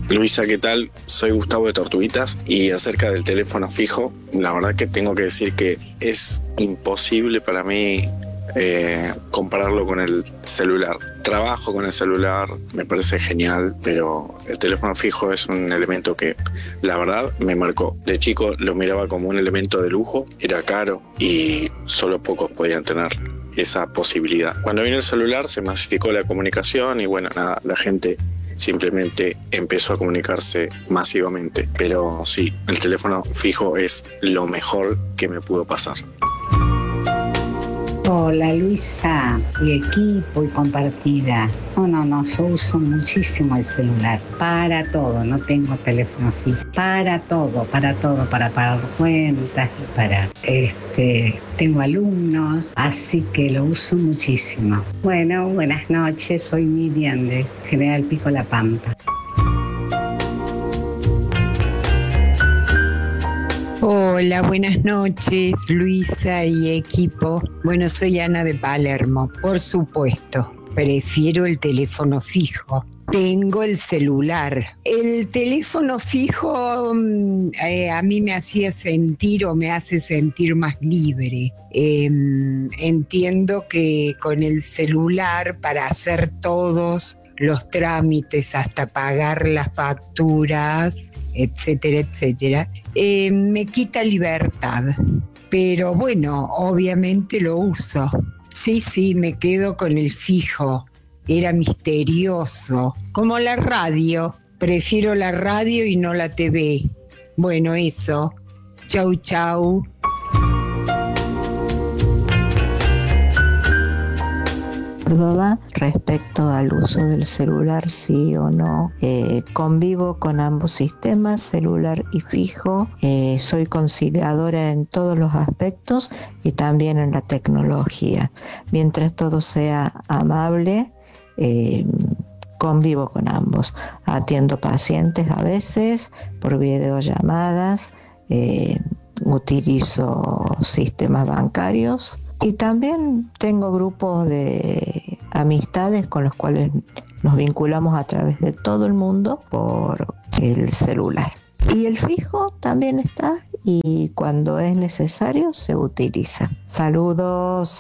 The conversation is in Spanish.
Luisa, ¿qué tal? Soy Gustavo de Tortuguitas y acerca del teléfono fijo, la verdad que tengo que decir que es imposible para mí compararlo con el celular. Trabajo con el celular, me parece genial, pero el teléfono fijo es un elemento que la verdad me marcó. De chico lo miraba como un elemento de lujo, era caro y solo pocos podían tener esa posibilidad. Cuando vino el celular se masificó la comunicación y bueno, nada, la gente simplemente empezó a comunicarse masivamente. Pero sí, el teléfono fijo es lo mejor que me pudo pasar. Hola Luisa y equipo y compartida. No, yo uso muchísimo el celular para todo, no tengo teléfono fijo, para todo, para pagar cuentas, tengo alumnos, así que lo uso muchísimo. Bueno, buenas noches, soy Miriam de General Pico La Pampa. Hola, buenas noches, Luisa y equipo. Bueno, soy Ana de Palermo. Por supuesto, prefiero el teléfono fijo. Tengo el celular. El teléfono fijo a mí me hacía sentir o me hace sentir más libre. Entiendo que con el celular, para hacer todos los trámites, hasta pagar las facturas, etcétera, etcétera, me quita libertad. Pero bueno, obviamente lo uso. Sí, me quedo con el fijo. Era misterioso. Como la radio. Prefiero la radio y no la TV. Bueno, eso. Chau, chau. Córdoba, respecto al uso del celular, sí o no, convivo con ambos sistemas, celular y fijo. Soy conciliadora en todos los aspectos y también en la tecnología. Mientras todo sea amable, convivo con ambos. Atiendo pacientes a veces por videollamadas, utilizo sistemas bancarios. Y también tengo grupos de amistades con los cuales nos vinculamos a través de todo el mundo por el celular. Y el fijo también está y cuando es necesario se utiliza. Saludos.